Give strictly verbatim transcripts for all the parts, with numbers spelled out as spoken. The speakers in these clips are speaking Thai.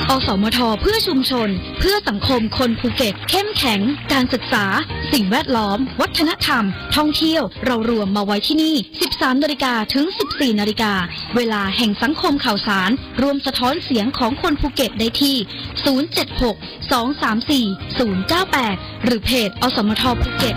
อสมทเพื่อชุมชนเพื่อสังคมคนภูเก็ตเข้มแข็งการศึกษาสิ่งแวดล้อมวัฒนธรรมท่องเที่ยวเรารวมมาไว้ที่นี่ สิบสามนาฬิกา ถึง สิบสี่นาฬิกา เวลาแห่งสังคมข่าวสารรวมสะท้อนเสียงของคนภูเก็ตได้ที่ ศูนย์ เจ็ด หก สอง สาม สี่ ศูนย์ เก้า แปด หรือเพจอสมทภูเก็ต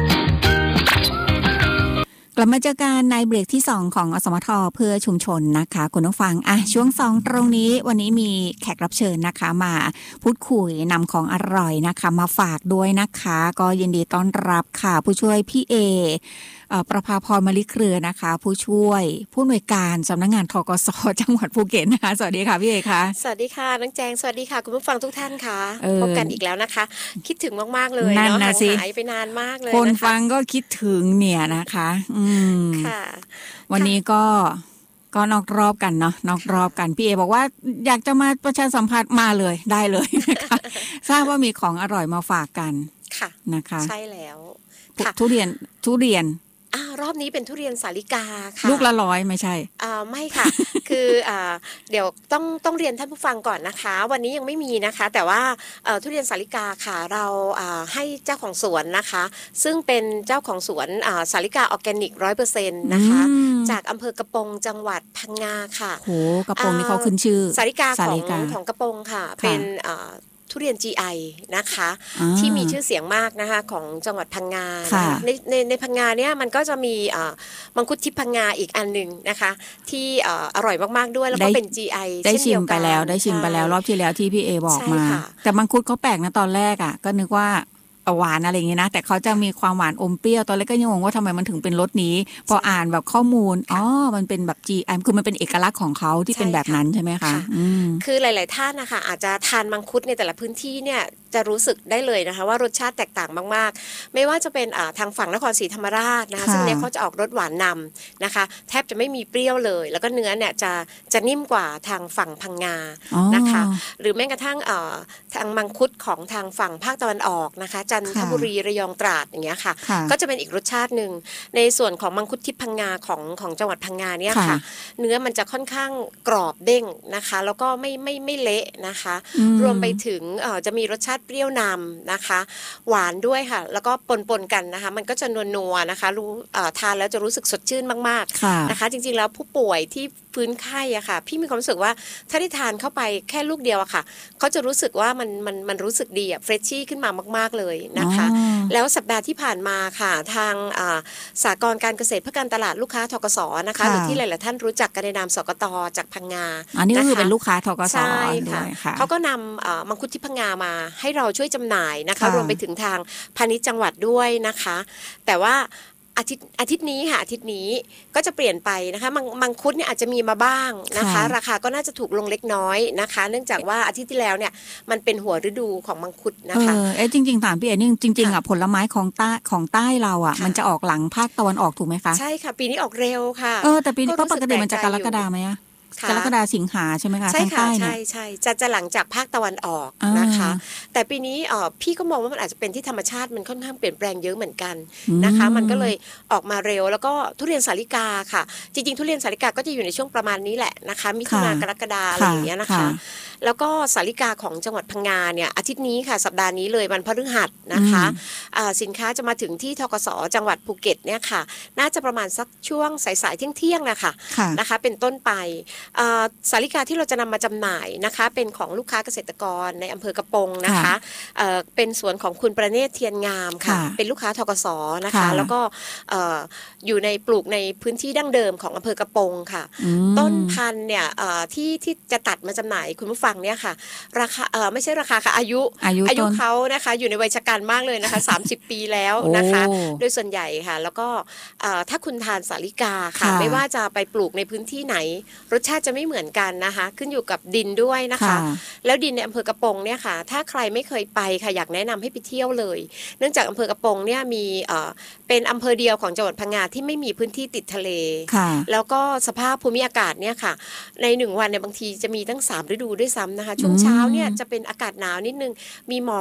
กลับมาเจอกันในเบรกที่สองของอสมทเพื่อชุมชนนะคะคุณผู้ฟังอ่ะช่วงสองตรงนี้วันนี้มีแขกรับเชิญนะคะมาพูดคุยนำของอร่อยนะคะมาฝากด้วยนะคะก็ยินดีต้อนรับค่ะผู้ช่วยพี่เอประภาพรมลิเครือนะคะผู้ช่วยผู้อำนวยการสำนักงานธกส.จังหวัดภูเก็ตนะคะสวัสดีค่ะพี่เอค่ะสวัสดีค่ะน้องแจงสวัสดีค่ะคุณผู้ฟังทุกท่านค่ะพบกันอีกแล้วนะคะคิดถึงมากๆเลยเนาะห่างหายไปนานมากเลยคนฟังก็คิดถึงเนี่ยนะคะอืมค่ะวันนี้ก็ก็นอกรอบกันเนาะนอกรอบกันพี่เอบอกว่าอยากจะมาประชาสัมพันธ์มาเลยได้เลยนะคะทราบว่ามีของอร่อยมาฝากกันค่ะนะคะใช่แล้วทุเรียนทุเรียนอ่ารอบนี้เป็นทุเรียนสาลิกาค่ะลูกละร้อยไม่ใช่อ่าไม่ค่ะ คืออ่าเดี๋ยวต้องต้องเรียนท่านผู้ฟังก่อนนะคะวันนี้ยังไม่มีนะคะแต่ว่าเอ่อทุเรียนสาลิกาค่ะเราอ่าให้เจ้าของสวนนะคะซึ่งเป็นเจ้าของสวนอ่าสาลิกาออร์แกนิก ร้อยเปอร์เซ็นต์ นะคะจากอำเภอกระโปงจังหวัดพังงาค่ะโหกระโปงนี่เขาขึ้นชื่อสาลิกาของของกระโปงค่ะเป็นอ่าทุเรียน จี ไอ นะคะที่มีชื่อเสียงมากนะคะของจังหวัดพังงาในในในพังงาเนี่ยมันก็จะมีมังคุดทิพย์พังงาอีกอันหนึ่งนะคะที่อร่อยมากๆด้วยแล้วก็เป็น จี ไอได้ชิมไปแล้วได้ชิมไปแล้วรอบที่แล้วที่พี่เอบอกมาแต่มังคุดเขาแปลกนะตอนแรกอ่ะก็นึกว่าหวานอะไรอย่างงี้นะแต่เขาจะมีความหวานอมเปรี้ยวตอนแรกก็ยังงงว่าทำไมมันถึงเป็นรสนี้พออ่านแบบข้อมูลอ๋อมันเป็นแบบ จี ไอ คือมันเป็นเอกลักษณ์ของเขาที่เป็นแบบนั้นใช่ไหมคะคือหลายๆท่านนะคะอาจจะทานมังคุดในแต่ละพื้นที่เนี่ยจะรู้สึกได้เลยนะคะว่ารสชาติแตกต่างมากๆไม่ว่าจะเป็นทางฝั่งนครศรีธรรมราชนะคะซึ่งเนี่ยเขาจะออกรสหวานนำนะคะแทบจะไม่มีเปรี้ยวเลยแล้วก็เนื้อเนี่ยจะจะนิ่มกว่าทางฝั่งพังงานะคะหรือแม้กระทั่งทางมังคุดของทางฝั่งภาคตะวันออกนะคะจันทบุรีระยองตราดอย่างเงี้ยค่ะก็จะเป็นอีกรสชาติหนึ่งในส่วนของมังคุดทิพย์พังงาของของจังหวัดพังงาเนี่ยค่ะเนื้อมันจะค่อนข้างกรอบเด้งนะคะแล้วก็ไม่ไม่ไม่เละนะคะรวมไปถึงจะมีรสชาติเปรี้ยวนำนะคะหวานด้วยค่ะแล้วก็ปนๆกันนะคะมันก็จะนัวๆนะคะรู้ทานแล้วจะรู้สึกสดชื่นมากๆนะคะจริงๆแล้วผู้ป่วยที่ฟื้นไข้อะค่ะพี่มีความรู้สึกว่าถ้าได้ทานเข้าไปแค่ลูกเดียวอะค่ะเขาจะรู้สึกว่ามันมันมันรู้สึกดีอะเฟรชชี่ขึ้นมามากๆเลยนะคะแล้วสัปดาห์ที่ผ่านมาค่ะทางสหกรณ์การเกษตรเพื่อการตลาดลูกค้าธกสนะคะหรือที่หลายๆท่านรู้จักกันในนามสกต.จากพังงาอันนี้ก็คือเป็นลูกค้าธกส. ใช่ค่ะเขาก็นำมังคุดที่พังงามาให้เราช่วยจำหน่ายนะคะรวมไปถึงทางพาณิชย์จังหวัดด้วยนะคะแต่ว่าอาทิตย์อาทิตย์นี้ค่ะอาทิตย์นี้ก็จะเปลี่ยนไปนะคะมังมังคุดเนี่ยอาจจะมีมาบ้างนะคะราคาก็น่าจะถูกลงเล็กน้อยนะคะเนื่องจากว่าอาทิตย์ที่แล้วเนี่ยมันเป็นหัวฤดูของมังคุดนะคะเออเอ๊ะจริงๆถามพี่เอ๋นี่จริงๆอ่ะผลไม้ของใต้ของใต้เราอ่ะมันจะออกหลังภาคตะวันออกถูกไหมคะใช่ค่ะปีนี้ออกเร็วค่ะเออแต่ปีนี้ปกติมันจะกรกฎาไหมอะกรกฎาสิงหาใช่ไหมคะใช่ค่ะใช่ใช่จะจะหลังจากภาคตะวันออกนะคะแต่ปีนี้เออพี่ก็มองว่ามันอาจจะเป็นที่ธรรมชาติมันค่อนข้างเปลี่ยนแปลงเยอะเหมือนกันนะคะมันก็เลยออกมาเร็วแล้วก็ทุเรียนสาลิกาค่ะจริงๆทุเรียนสาลิกาก็จะอยู่ในช่วงประมาณนี้แหละนะคะมิถุนากรกฎาอะไรอย่างเงี้ยนะคะแล้วก็สาลิกาของจังหวัดพังงาเนี่ยอาทิตย์นี้ค่ะสัปดาห์นี้เลยวันพฤหัสนะคะสินค้าจะมาถึงที่ธกส.จังหวัดภูเก็ตเนี่ยค่ะน่าจะประมาณสักช่วงสายๆเที่ยงๆนะคะนะคะเป็นต้นไปสาลิกาที่เราจะนำมาจำหน่ายนะคะเป็นของลูกค้าเกษตรกรในอำเภอกระโปงนะคะเป็นสวนของคุณประเนศเทียนงามค่ะเป็นลูกค้าธกส.นะคะแล้วก็อยู่ในปลูกในพื้นที่ดั้งเดิมของอำเภอกระโปงค่ะต้นพันธุ์เนี่ยที่ที่จะตัดมาจำหน่ายคุณผู้ฟังเนี่ยค่ะราคาไม่ใช่ราคาค่ะอายุอายุเขานะคะอยู่ในวัยชราญมากเลยนะคะสามสิบปีแล้วนะคะโดยส่วนใหญ่ค่ะแล้วก็ถ้าคุณทานสาลิกาค่ะไม่ว่าจะไปปลูกในพื้นที่ไหนรสชาติจะไม่เหมือนกันนะคะขึ้นอยู่กับดินด้วยนะคะแล้วดินในอำเภอกระโปงเนี่ยค่ะถ้าใครไม่เคยไปค่ะอยากแนะนำให้ไปเที่ยวเลยเนื่องจากอำเภอกระโปงเนี่ยมีเป็นอำเภอเดียวของจังหวัดพังงาที่ไม่มีพื้นที่ติดทะเลแล้วก็สภาพภูมิอากาศเนี่ยค่ะในหนึ่งวันเนี่ยบางทีจะมีตั้งสามฤดูด้วยซ้ำนะคะช่วงเช้าเนี่ยจะเป็นอากาศหนาวนิดนึงมีหมอก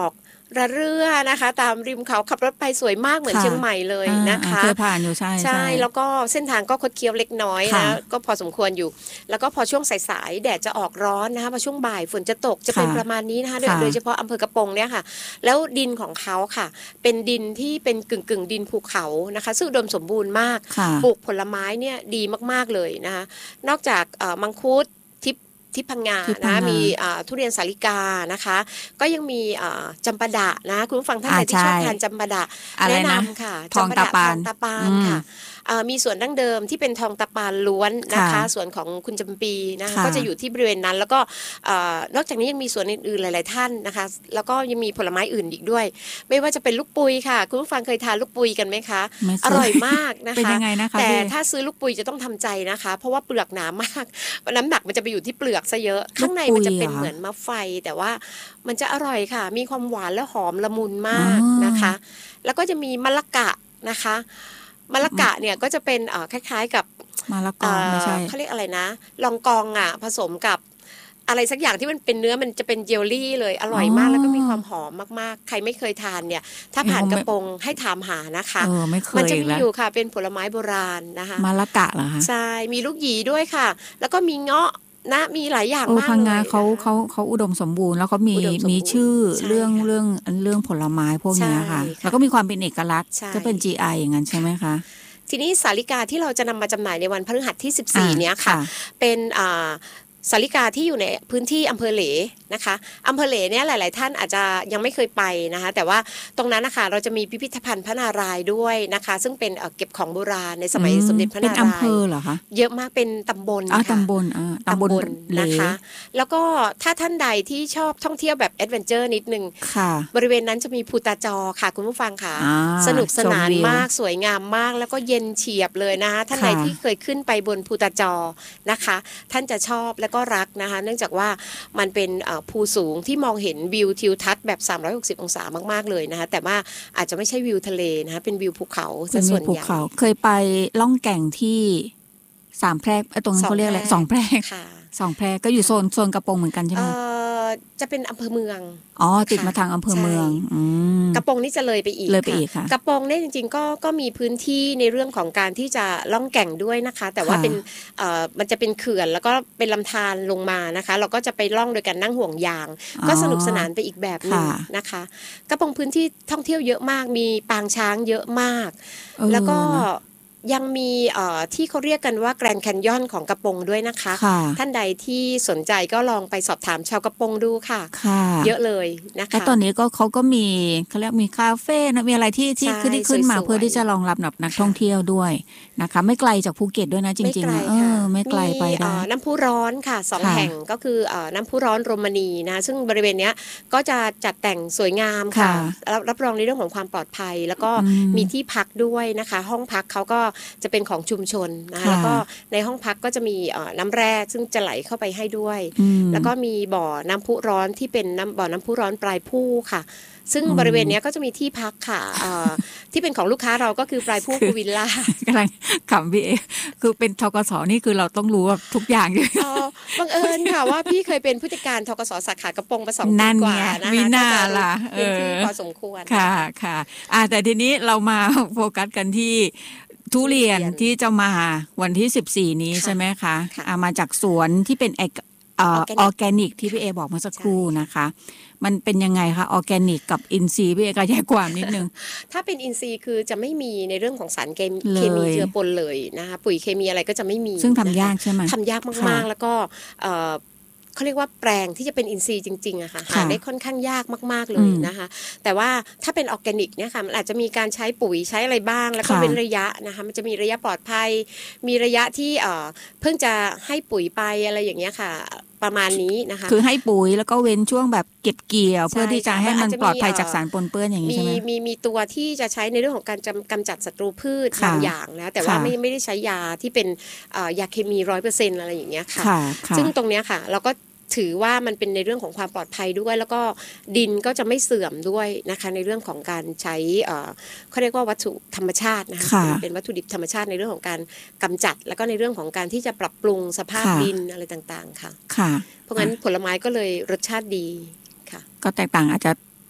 ระเรื่อนะคะตามริมเขาขับรถไปสวยมากเหมือนเชียงใหม่เลยนะคะเคยผ่านอยู่ใช่ใช่แล้วก็เส้นทางก็คดเคี้ยวเล็กน้อยนะก็พอสมควรอยู่แล้วก็พอช่วงสายๆแดดจะออกร้อนนะคะพอช่วงบ่ายฝนจะตกจะเป็นประมาณนี้นะคะโดยเฉพาะอำเภอกระโปรงเนี่ยค่ะแล้วดินของเขาค่ะเป็นดินที่เป็นกึ่งกึ่งดินภูเขานะคะซึ่งอุดมสมบูรณ์มากปลูกผลไม้เนี่ยดีมากๆเลยนะคะนอกจากมังคุดที่พังงานะมีทุเรียนสาลิกานะคะก็ยังมีจำปาดะนะคุณผู้ฟังท่านไหนที่ชอบทานจำปาดะแนะนำค่ะทองตาปานทองตาปานค่ะมีสวนดั้งเดิมที่เป็นทองตาปานล้วนนะคะสวนของคุณจำปีนะคะก็จะอยู่ที่บริเวณนั้นแล้วก็นอกจากนี้ยังมีสวนอื่นๆหลายๆท่านนะคะแล้วก็ยังมีผลไม้อื่นอีกด้วยไม่ว่าจะเป็นลูกปุยค่ะคุณผู้ฟังเคยทานลูกปุยกันไหมคะอร่อยมากนะคะแต่ถ้าซื้อลูกปุยจะต้องทำใจนะคะเพราะว่าเปลือกหนามากน้ำหนักมันจะไปอยู่ที่เปลือกซะเยอะข้างในมันจะเป็นเหมือนมะไฟแต่ว่ามันจะอร่อยค่ะมีความหวานและหอมละมุนมากนะคะแล้วก็จะมีมะละกะนะคะมะละกะเนี่ยก็จะเป็นคล้ายๆกับมะละกอไม่ใช่เขาเรียกอะไรนะลองกองอ่ะผสมกับอะไรสักอย่างที่มันเป็นเนื้อมันจะเป็นเจลลี่เลยอร่อยมากแล้วก็มีความหอมมากๆใครไม่เคยทานเนี่ยถ้าผ่านกระโปรงให้ถามหานะคะมันจะมีอยู่ค่ะเป็นผลไม้โบราณนะคะมะละกะเหรอคะใช่มีลูกหยีด้วยค่ะแล้วก็มีเงาะนะมีหลายอย่างมากเลยพังงาเขาเขาเขาอุดมสมบูรณ์แล้วเขามีมีชื่อเรื่องเรื่องเรื่องผลไม้พวกนี้ค่ะแล้วก็มีความเป็นเอกลักษณ์ก็เป็น จี ไอ อย่างนั้นใช่ไหมคะทีนี้สาลิกาที่เราจะนำมาจำหน่ายในวันพฤหัสที่สิบสี่เนี้ยค่ะเป็นอ่าสาลิกาที่อยู่ในพื้นที่อำเภอเหลนะคะอำเภอเหลเนี่ยหลายๆท่านอาจจะยังไม่เคยไปนะคะแต่ว่าตรงนั้นนะคะเราจะมีพิพิธภัณฑ์พระนารายณ์ด้วยนะคะซึ่งเป็นเก็บของโบราณในสมัยสมเด็จพระนารายณ์เป็นอำเภอเหรอคะเยอะมากเป็นตำบลค่ะตำบลอ่าตำบลนะคะแล้วก็ถ้าท่านใดที่ชอบท่องเที่ยวแบบแอดเวนเจอร์นิดนึงบริเวณนั้นจะมีภูตาจอค่ะคุณผู้ฟังค่ะสนุกสนานมากสวยงามมากแล้วก็เย็นเฉียบเลยนะคะท่านใดที่เคยขึ้นไปบนภูตาจอนะคะท่านจะชอบและก็รักนะคะเนื่องจากว่ามันเป็นภูสูงที่มองเห็นวิวทิวทัศน์แบบสามร้อยหกสิบองศามากๆเลยนะคะแต่ว่าอาจจะไม่ใช่วิวทะเลนะคะเป็นวิวภูเขาซะส่วนใหญ่เคยไปล่องแก่งที่สามแพรกตรงนั้นเขาเรียกอะไรสองแพรกสองแพรกก็อยู่โซนโซนกระโปรงเหมือนกันใช่ไหมจะเป็นอำเภอเมืองอ๋อติดมาทางอำเภอเมืองกระโปรงนี่จะเลยไปอีกเลยไปอีกค่ะกระโปรงเนี่ยจริงๆก็ก็มีพื้นที่ในเรื่องของการที่จะล่องแก่งด้วยนะคะแต่ว่าเป็นเอ่อมันจะเป็นเขื่อนแล้วก็เป็นลำธารลงมานะคะเราก็จะไปล่องโดยการนั่งห่วงยางก็สนุกสนานไปอีกแบบนึงนะคะกระโปรงพื้นที่ท่องเที่ยวเยอะมากมีปางช้างเยอะมากแล้วก็ยังมีที่เขาเรียกกันว่าแกรนด์แคนยอนของกระโปรงด้วยนะคะท่านใดที่สนใจก็ลองไปสอบถามชาวกระโปรงดูค่ะเยอะเลยนะคะแล้วตอนนี้ก็เขาก็มีเขาเรียกมีคาเฟ่นะมีอะไรที่ที่ขึ้นที่ขึ้นมาเพื่อที่จะรองรับนักท่องเที่ยวด้วยนะคะไม่ไกลจากภูเก็ตด้วยนะจริงๆเออไม่ไกลไปได้น้ำพุร้อนค่ะสองแห่งก็คือน้ำพุร้อนโรมานีนะซึ่งบริเวณนี้ก็จะจัดแต่งสวยงามค่ะรับรองในเรื่องของความปลอดภัยแล้วก็มีที่พักด้วยนะคะห้องพักเขาก็จะเป็นของชุมชนนะคะแล้วก็ในห้องพักก็จะมีน้ำแร่ซึ่งจะไหลเข้าไปให้ด้วยแล้วก็มีบ่อน้ำพุร้อนที่เป็นน้ำบ่อน้ำพุร้อนปลายผู้ค่ะซึ่งบริเวณนี้ก็จะมีที่พักค่ะที่เป็นของลูกค้าเราก็คือปลายผู้พูวิลล่ากำลังขำพี่เอคือเป็นธกสนี่คือเราต้องรู้แบบทุกอย่างเลยบังเอิญค่ะว่าพี่เคยเป็นผู้จัดการธกสสาขากระโปรงมาสองปีกว่านะคะมีหน้าล่ะเออพอสมควรค่ะค่ะอ่าแต่ทีนี้เรามาโฟกัสกันที่ทุเรียนที่จะมาวันที่สิบสี่นี้ใช่ไหมคะเอามาจากสวนที่เป็นออร์แกนิกที่พี่เอบอกเมื่อสักครู่นะคะมันเป็นยังไงคะออร์แกนิกกับอินทรีย์พี่เอก็แยกความนิดนึงถ้าเป็นอินทรีย์คือจะไม่มีในเรื่องของสารเคมีเจือปนเลยนะคะปุ๋ยเคมีอะไรก็จะไม่มีซึ่งทำยากใช่ไหมทำยากมากๆแล้วก็เขาเรียกว่าแปลงที่จะเป็นอินทรีย์จริงๆอะค่ะหาได้ค่อนข้างยากมากๆเลยนะคะแต่ว่าถ้าเป็นออร์แกนิกเนี่ยค่ะมันอาจจะมีการใช้ปุ๋ยใช้อะไรบ้างแล้วก็เว้นระยะนะคะมันจะมีระยะปลอดภัยมีระยะที่เพิ่งจะให้ปุ๋ยไปอะไรอย่างเงี้ยค่ะประมาณนี้นะคะคือให้ปุ๋ยแล้วก็เว้นช่วงแบบเก็บเกี่ยวเพื่อที่จะให้มันปลอดภัยจากสารปนเปื้อนอย่างนี้ใช่ไหมมีมีมีตัวที่จะใช้ในเรื่องของการกำจัดศัตรูพืชบางอย่างนะแต่ว่าไม่ไม่ได้ใช้ยาที่เป็นยาเคมีร้อยเปอร์เซ็นต์อะไรอย่างเงี้ยค่ะซึ่งตรงเนี้ยค่ะเราก็ถือว่ามันเป็นในเรื่องของความปลอดภัยด้วยแล้วก็ดินก็จะไม่เสื่อมด้วยนะคะในเรื่องของการใช้เขาเรียกว่าวัตถุธรรมชาตินะคะเป็นวัตถุดิบธรรมชาติในเรื่องของการกำจัดแล้วก็ในเรื่องของการที่จะปรับปรุงสภาพดินอะไรต่างๆค่ะเพราะงั้นผลไม้ก็เลยรสชาติดีค่ะก็แตกต่างอาจจะ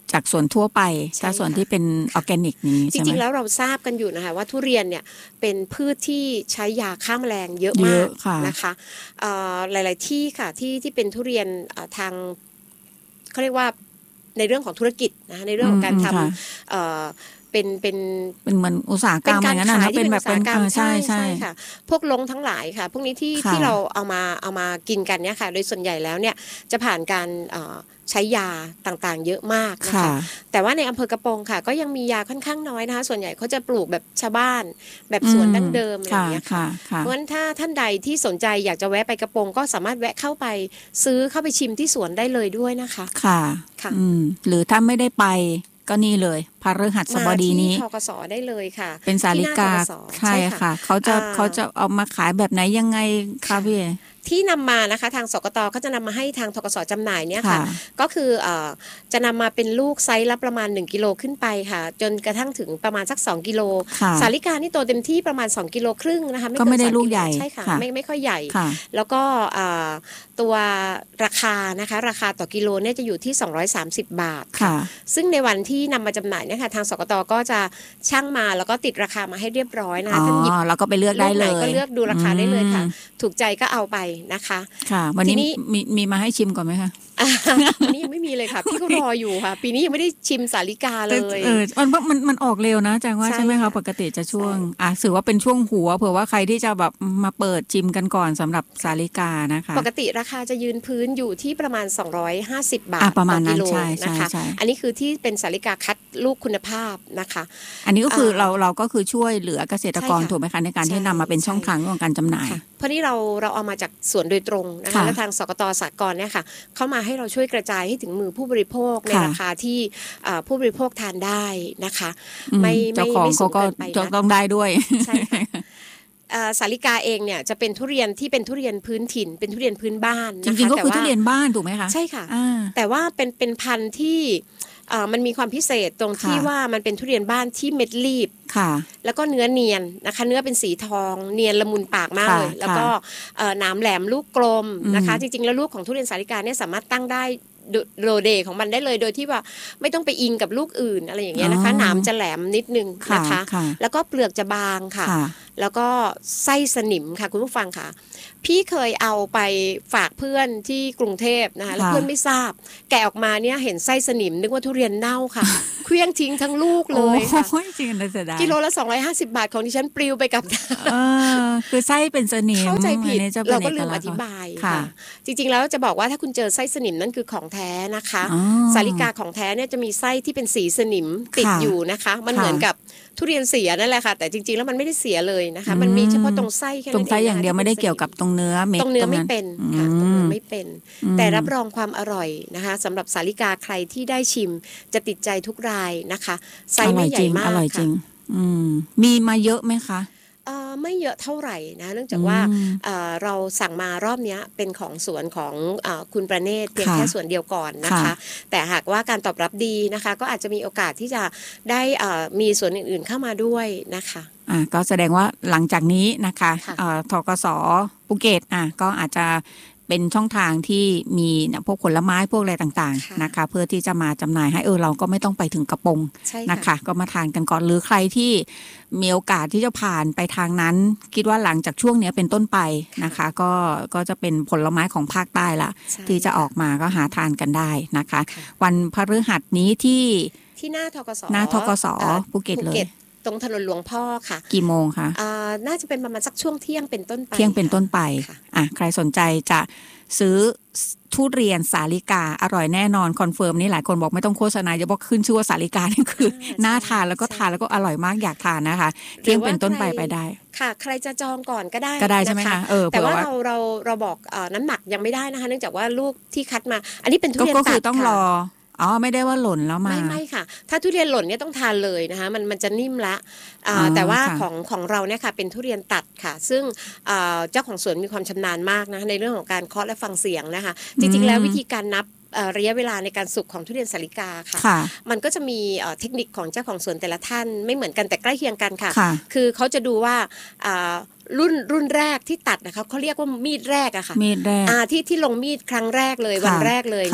จากสวนทั่วไปถ้าสวนที่เป็นออร์แกนิกนี้จริงๆแล้วเราทราบกันอยู่นะคะว่าทุเรียนเนี่ยเป็นพืชที่ใช้ยาฆ่าแมลงเยอะมากนะคะหลายๆที่ค่ะที่ที่เป็นทุเรียนทางเขาเรียกว่าในเรื่องของธุรกิจนะในเรื่องของการทำเป็นเป็นเป็นเหมือนอุตสาหกรรมอย่างนั้นนะเป็นแบบเป็นใช่ใช่ค่ะพวกลงทั้งหลายค่ะพวกนี้ที่ที่เราเอามาเอามากินกันเนี่ยค่ะโดยส่วนใหญ่แล้วเนี่ยจะผ่านการใช้ยาต่างๆเยอะมากนะคะแต่ว่าในอำเภอกระโปรงค่ะก็ยังมียาค่อนข้างน้อยนะคะส่วนใหญ่เขาจะปลูกแบบชาวบ้านแบบสวนดั้งเดิมอะไรอย่างเงี้ยค่ะเพราะฉะนั้นถ้าท่านใดที่สนใจอยากจะแวะไปกระโปรงก็สามารถแวะเข้าไปซื้อเข้าไปชิมที่สวนได้เลยด้วยนะคะค่ะค่ะหรือถ้าไม่ได้ไปก็นี่เลยพฤหัสบดีนี้มาที่ธกสได้เลยค่ะเป็นสาลิกาใช่ค่ะเขาจะเขาจะเอามาขายแบบไหนยังไงคะพี่ที่นำมานะคะทางสกตเขาจะนำมาให้ทางธกสจำหน่ายเนี่ยค่ะก็คือจะนำมาเป็นลูกไซส์ละประมาณหนึ่งกิโลขึ้นไปค่ะจนกระทั่งถึงประมาณสักสองกิโลสาลิกานี่โตเต็มที่ประมาณสองกิโลครึ่งนะคะก็ไม่ได้ลูกใหญ่ใช่ค่ะไม่ไม่ค่อยใหญ่แล้วก็ตัวราคานะคะราคาต่อกิโลเนี่ยจะอยู่ที่สองร้อยสามสิบบาทค่ะซึ่งในวันที่นำมาจำหน่ายเนี่ยค่ะทางสกตก็จะชั่งมาแล้วก็ติดราคามาให้เรียบร้อยนะคะท่านหยิบแล้วก็ไปเลือกได้เลยก็เลือกดูราคาได้เลยค่ะถูกใจก็เอาไปนะคะค่ะวันนี้มีมีมาให้ชิมก่อนไหมคะวันนี้ยังไม่มีเลยค่ะพี่ก็รออยู่ค่ะปีนี้ยังไม่ได้ชิมสาลิกาเลยเออมันมันมันออกเร็วนะจังว่าใช่ไหมคะปกติจะช่วงอ่ะถือว่าเป็นช่วงหัวเผื่อว่าใครที่จะแบบมาเปิดชิมกันก่อนสำหรับสาลิกานะคะปกติราคาจะยืนพื้นอยู่ที่ประมาณสองร้อยห้าสิบบาทต่อกิโลนะคะอันนี้คือที่เป็นสาลิกาคัดลูกคุณภาพนะคะอันนี้ก็คือเราเราก็คือช่วยเหลือเกษตรกรถูกไหมคะในการที่นำมาเป็นช่องทางของการจำหน่ายเพราะนี่เราเราเอามาจากสวนโดยตรงนะคะและทางสกต.สหกรณ์เนี่ยค่ะเข้ามาให้เราช่วยกระจายให้ถึงมือผู้บริโภคในราคาที่ผู้บริโภคทานได้นะคะไม่ไม่ไม่สูงเกินไปนะต้องได้ด้วยใช่ค่ะสาลิกาเองเนี่ยจะเป็นทุเรียนที่เป็นทุเรียนพื้นถิ่นเป็นทุเรียนพื้นบ้านจริงๆก็คือทุเรียนบ้านถูกไหมคะใช่ค่ะแต่ว่าเป็นเป็นพันธุ์ที่มันมีความพิเศษตรงที่ว่ามันเป็นทุเรียนบ้านที่เม็ดรีบแล้วก็เนื้อเนียนนะคะเนื้อเป็นสีทองเนียนละมุนปากมากเลยแล้วก็หนามแหลมลูกกลมนะคะจริงๆแล้วลูกของทุเรียนสาลิกาเนี่ยสามารถตั้งได้โรเดย์ของมันได้เลยโดยที่ว่าไม่ต้องไปอิงกับลูกอื่นอะไรอย่างเงี้ยนะคะหนามจะแหลมนิดนึงนะคะแล้วก็เปลือกจะบางค่ะแล้วก็ไส้สนิมค่ะคุณผู้ฟังค่ะพี่เคยเอาไปฝากเพื่อนที่กรุงเทพนะคะแล้วเพื่อนไม่ทราบแกะออกมาเนี่ยเห็นไส้สนิมนึกว่าทุเรียนเน่าค่ะเคลี้ยงทิ้งทั้งลูกเลยค่ะกิโลละสองร้อยห้าสิบบาทของดิฉันปลิวไปกับคือไส้เป็นสนิมเข้าใจผิดเราก็ลืมอธิบายค่ะจริงๆแล้วจะบอกว่าถ้าคุณเจอไส้สนิมนั่นคือของแท้นะคะสาลิกาของแท้เนี่ยจะมีไส้ที่เป็นสีสนิมติดอยู่นะคะมันเหมือนกับทุเรียนเสียนั่นแหละค่ะแต่จริงๆแล้วมันไม่ได้เสียเลยนะคะมันมีเฉพาะตรงไส้แค่นั้นเองตรงไส้อย่างเดียวไม่ได้เกี่ยวกับตรงเนื้อเม็ดตรงเนื้อไม่เป็นค่ะตรงเนื้อไม่เป็นแต่รับรองความอร่อยนะคะสำหรับสาลิกาใครที่ได้ชิมจะติดใจทุกรายนะคะไส้ไม่ใหญ่มากอร่อยจริงมีมาเยอะไหมคะไม่เยอะเท่าไหร่นะเนื่องจากว่าเราสั่งมารอบนี้เป็นของสวนของคุณประเนศเพียงแค่ส่วนเดียวก่อนนะคะแต่หากว่าการตอบรับดีนะคะก็อาจจะมีโอกาสที่จะได้มีส่วนอื่นๆเข้ามาด้วยนะคะอ่ะก็แสดงว่าหลังจากนี้นะคะธกส.ภูเก็ตอ่ะก็อาจจะเป็นช่องทางที่มีพวกผลไม้พวกอะไรต่างๆนะคะเพื่อที่จะมาจำหน่ายให้เออเราก็ไม่ต้องไปถึงกระโปรงนะคะก็มาทานกันก่อนหรือใครที่มีโอกาสที่จะผ่านไปทางนั้นคิดว่าหลังจากช่วงนี้เป็นต้นไปนะคะก็ก็จะเป็นผลไม้ของภาคใต้ละที่จะออกมาก็หาทานกันได้นะคะวันพฤหัสนี้ที่ที่หน้าธกส. หน้าธกส.ภูเก็ตเลยตรงถนนหลวงพ่อค่ะกี่โมงคะอ่าน่าจะเป็นประมาณสักช่วงเที่ยงเป็นต้นไปเที่ยงเป็นต้นไปอ่ะใครสนใจจะซื้อทุเรียนสาลิกาอร่อยแน่นอนคอนเฟิร์มนี่หลายคนบอกไม่ต้องโฆษณาจะบอกขึ้นชื่อว่าสาลิกานี่คือน่าทานแล้วก็ทานแล้วก็อร่อยมากอยากทานนะคะเที่ยงเป็นต้นไปไปได้ค่ะใครจะจองก่อนก็ได้ก็ได้ใช่ไหมคะเออแต่ว่าเราเราเราบอกน้ำหนักยังไม่ได้นะคะเนื่องจากว่าลูกที่คัดมาอันนี้เป็นทุเรียนตัดก็คือต้องรออ๋อไม่ได้ว่าหล่นแล้วมาไม่ไม่ค่ะถ้าทุเรียนหล่นเนี่ยต้องทานเลยนะคะมันมันจะนิ่มละแต่ว่าของของเราเนี่ยค่ะเป็นทุเรียนตัดค่ะซึ่งเจ้าของสวนมีความชำนาญมากนะในเรื่องของการเคาะและฟังเสียงนะคะจริงๆแล้ววิธีการนับระยะเวลาในการสุกของทุเรียนสาลิกาค่ะมันก็จะมีเทคนิคของเจ้าของสวนแต่ละท่านไม่เหมือนกันแต่ใกล้เคียงกันค่ะคือเขาจะดูว่ารุ่นรุ่นแรกที่ตัดนะคะเขาเรียกว่ามีดแรกอะค่ะมีดแรกที่ที่ลงมีดครั้งแรกเลยวันแรกเลยเนี่ย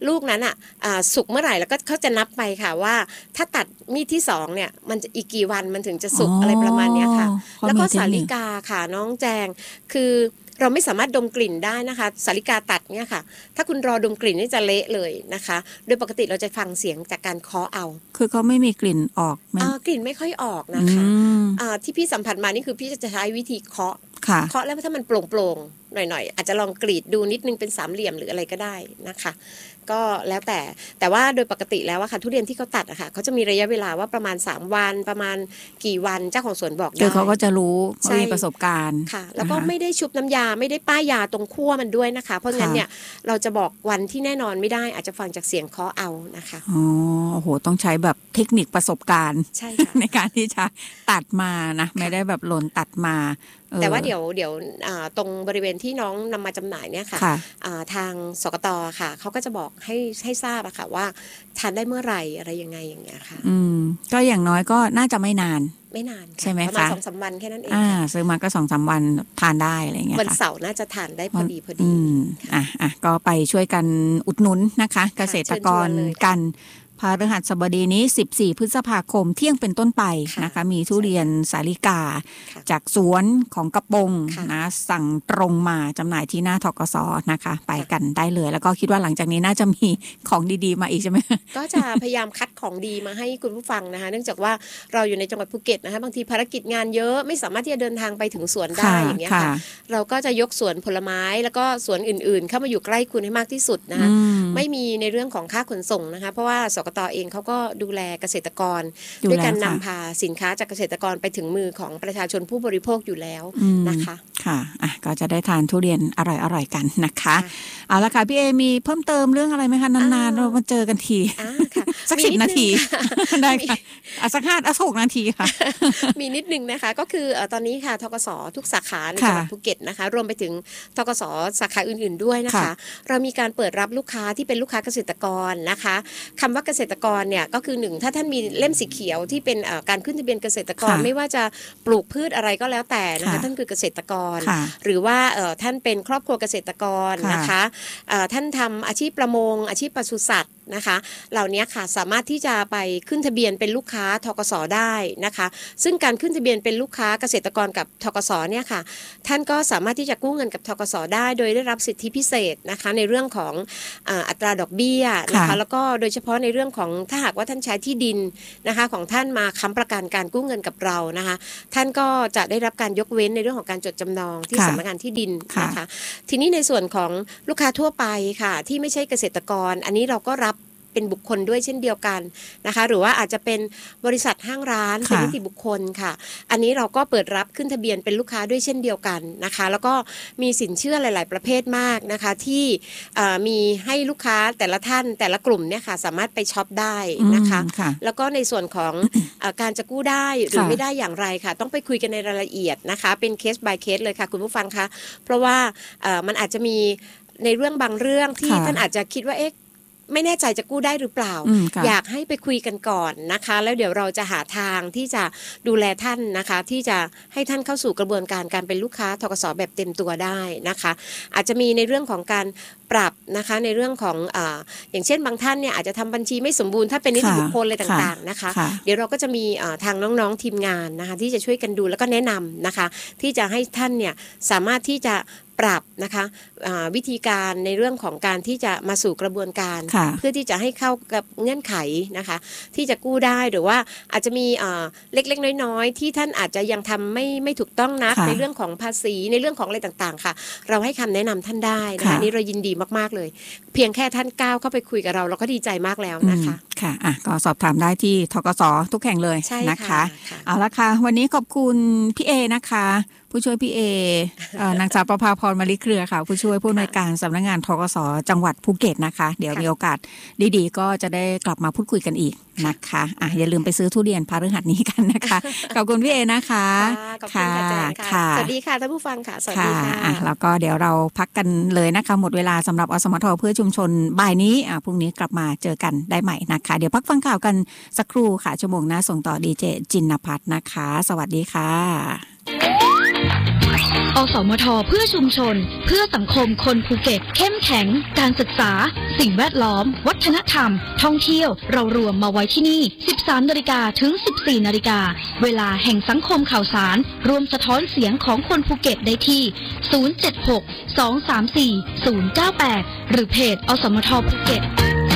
ลูกนั้นอ่ะสุกเมื่อไหร่แล้วก็เขาจะนับไปค่ะว่าถ้าตัดมีดที่สองเนี่ยมันจะอีกกี่วันมันถึงจะสุก อ, อะไรประมาณนี้ค่ะแล้วก็สาลิกาค่ะน้องแจงคือเราไม่สามารถดมกลิ่นได้นะคะสาลิกาตัดเนี่ยค่ะถ้าคุณรอดมกลิ่นนี่จะเละเลยนะคะโดยปกติเราจะฟังเสียงจากการเคาะเอาคือเขาไม่มีกลิ่นออกไหมกลิ่นไม่ค่อยออกนะคะที่พี่สัมผัสมานี่คือพี่จะใช้วิธีเคาะเคาะแล้วถ้ามันโปร่งๆหน่อยๆอาจจะลองกรีดดูนิดนึงเป็นสามเหลี่ยมหรืออะไรก็ได้นะคะก็แล้วแต่แต่ว่าโดยปกติแล้วอะค่ะทุเรียนที่เขาตัดอะค่ะเขาจะมีระยะเวลาว่าประมาณสามวันประมาณกี่วันเจ้าของสวนบอกได้คือเขาก็จะรู้มีประสบการณ์ค่ะแล้วก็ไม่ได้ชุบน้ำยาไม่ได้ป้ายยาตรงขั้วมันด้วยนะคะเพราะงั้นเนี่ยเราจะบอกวันที่แน่นอนไม่ได้อาจจะฟังจากเสียงเคาะเอานะคะอ๋อโอ้โหต้องใช้แบบเทคนิคประสบการณ์ใช่ในการที่จะตัดมานะไม่ได้แบบหล่นตัดมาแต่ว่าเดี๋ยวเดี๋ยวตรงบริเวณที่น้องนำมาจำหน่ายเนี่ยค่ะทางสกต.ค่ะเขาก็จะบอกให้ให้ทราบอะค่ะว่าทานได้เมื่อไหร่อะไรยังไงอย่างเงี้ยค่ะอืมก็อย่างน้อยก็น่าจะไม่นานไม่นานใช่ไหมคะประมาณสองสามวันแค่นั้นเองอ่าซื้อมาก็สองสามวันทานได้อะไรเงี้ยวันเสาร์น่าจะทานได้พอดีพอดีอ่ะอ่ะก็ไปช่วยกันอุดหนุนนะคะเกษตรกรกันพฤหัสบดีนี้สิบสี่พฤษภาคมเที่ยงเป็นต้นไปนะคะมีทุเรียนสาลิกาจากสวนของกระปงนะสั่งตรงมาจำหน่ายที่หน้าธกส.นะคะไปกันได้เลยแล้วก็คิดว่าหลังจากนี้น่าจะมีของดีๆมาอีกใช่ไหมก็จะพยายามคัดของดีมาให้คุณผู้ฟังนะคะเนื่องจากว่าเราอยู่ในจังหวัดภูเก็ตนะคะบางทีภารกิจงานเยอะไม่สามารถที่จะเดินทางไปถึงสวนได้อย่างเงี้ยค่ะเราก็จะยกสวนผลไม้แล้วก็สวนอื่นๆเข้ามาอยู่ใกล้คุณให้มากที่สุดนะคะไม่มีในเรื่องของค่าขนส่งนะคะเพราะว่าสกต.เองเขาก็ดูแลเกษตรกรด้วยการนำพาสินค้าจากเกษตรกรไปถึงมือของประชาชนผู้บริโภคอยู่แล้วนะคะค่ะอ่ะก็จะได้ทานทุเรียนอร่อยๆกันนะคะเอาละค่ะพี่เอมีเพิ่มเติมเรื่องอะไรไหมคะนานๆเรามาเจอกันทีสักสิบนาทีได้ค่ะอ่ะสักห้าสักหกนาทีค่ะมีนิดนึงนะคะก็คือตอนนี้ค่ะธกส.ทุกสาขาในจังหวัดภูเก็ตนะคะรวมไปถึงธกส.สาขาอื่นๆด้วยนะคะเรามีการเปิดรับลูกค้าที่เป็นลูกค้าเกษตรกรนะคะคำว่าเกษตรกรเนี่ยก็คือหนึ่งถ้าท่านมีเล่มสีเขียวที่เป็นการขึ้นทะเบียนเกษตรกรไม่ว่าจะปลูกพืชอะไรก็แล้วแต่นะคะท่านคือเกษตรกรหรือว่าท่านเป็นครอบครัวเกษตรกรนะคะท่านทำอาชีพประมงอาชีพปศุสัตว์นะคะเหล่านี้ค่ะสามารถที่จะไปขึ้นทะเบียนเป็นลูกค้าธกส.ได้นะคะซึ่งการขึ้นทะเบียนเป็นลูกค้าเกษตรกรกับธกส.เนี่ยค่ะท่านก็สามารถที่จะกู้เงินกับธกส.ได้โดยได้รับสิทธิพิเศษนะคะในเรื่องของอัตราดอกเบี้ยนะคะแล้วก็โดยเฉพาะในเรื่องของถ้าหากว่าท่านใช้ที่ดินนะคะของท่านมาค้ำประกันการกู้เงินกับเรานะคะท่านก็จะได้รับการยกเว้นในเรื่องของการจดจำนองที่สำนักงานที่ดินนะคะทีนี้ในส่วนของลูกค้าทั่วไปค่ะที่ไม่ใช่เกษตรกรอันนี้เราก็รับเป็นบุคคลด้วยเช่นเดียวกันนะคะหรือว่าอาจจะเป็นบริษัทห้างร้านเป็นนิติบุคคลค่ะอันนี้เราก็เปิดรับขึ้นทะเบียนเป็นลูกค้าด้วยเช่นเดียวกันนะคะแล้วก็มีสินเชื่อหลายๆประเภทมากนะคะที่มีให้ลูกค้าแต่ละท่านแต่ละกลุ่มเนี่ยค่ะสามารถไปช็อปได้นะคะแล้วก็ในส่วนของ การจะกู้ได้หรือไม่ได้อย่างไรค่ะต้องไปคุยกันในรายละเอียดนะคะเป็นเคส by เคสเลยค่ะคุณผู้ฟังคะเพราะว่ามันอาจจะมีในเรื่องบางเรื่องที่ท่านอาจจะคิดว่าเอ๊ะไม่แน่ใจจะกู้ได้หรือเปล่าอยากให้ไปคุยกันก่อนนะคะแล้วเดี๋ยวเราจะหาทางที่จะดูแลท่านนะคะที่จะให้ท่านเข้าสู่กระบวนการการเป็นลูกค้าธกส.แบบเต็มตัวได้นะคะอาจจะมีในเรื่องของการปรับนะคะในเรื่องของอ่าอย่างเช่นบางท่านเนี่ยอาจจะทำบัญชีไม่สมบูรณ์ถ้าเป็นนิติบุคคลอะไรต่างๆนะคะเดี๋ยวเราก็จะมีทางน้องๆทีมงานนะคะที่จะช่วยกันดูแล้วก็แนะนำนะคะที่จะให้ท่านเนี่ยสามารถที่จะปรับนะคะวิธีการในเรื่องของการที่จะมาสู่กระบวนการเพื่อที่จะให้เข้ากับเงื่อนไขนะคะที่จะกู้ได้หรือว่าอาจจะมีเล็กๆน้อยๆที่ท่านอาจจะยังทำไม่ไม่ถูกต้องนักในเรื่องของภาษีในเรื่องของอะไรต่างๆค่ะเราให้คำแนะนำท่านได้นะคะนี่เรายินดีมากๆเลยเพียงแค่ท่านก้าวเข้าไปคุยกับเราเราก็ดีใจมากแล้วนะคะค่ะอ่ะก็สอบถามได้ที่ธกส.ทุกแห่งเลยนะคะเอาละค่ะวันนี้ขอบคุณพี่เอนะคะผู้ช่วยพี่เอนางสาวประภาพรมลิเครือค่ะผู้ช่วยผู้อำนวยการสำนักงานธกส.จังหวัดภูเก็ตนะคะเดี๋ยวมีโอกาสดีๆก็จะได้กลับมาพูดคุยกันอีกนะคะอ่ะอย่าลืมไปซื้อทุเรียนพฤหัสนี้กันนะคะขอบคุณพี่เอนะคะค่ะสวัสดีค่ะท่านผู้ฟังค่ะสวัสดีค่ะอ่ะแล้วก็เดี๋ยวเราพักกันเลยนะคะหมดเวลาสำหรับอสมทเพื่อชุมชนบ่ายนี้อ่ะพรุ่งนี้กลับมาเจอกันได้ใหม่นะคะเดี๋ยวพักฟังข่าวกันสักครู่ค่ะชั่วโมงหน้าส่งต่อดีเจจินนภัทรนะคะสวัสดีค่ะอสมทเพื่อชุมชนเพื่อสังคมคนภูเก็ตเข้มแข็งการศึกษาสิ่งแวดล้อมวัฒนธรรมท่องเที่ยวเรารวมมาไว้ที่นี่ สิบสามนาฬิกา ถึง สิบสี่นาฬิกา เวลาแห่งสังคมข่าวสารรวมสะท้อนเสียงของคนภูเก็ตได้ที่ ศูนย์ เจ็ด หก สอง สาม สี่ ศูนย์ เก้า แปด หรือเพจอสมทภูเก็ต